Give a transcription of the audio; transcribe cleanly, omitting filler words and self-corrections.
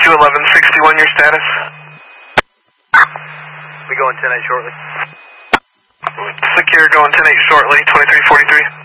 21161, your status? We going 10-8 shortly. Secure, going 10-8 shortly, 2343.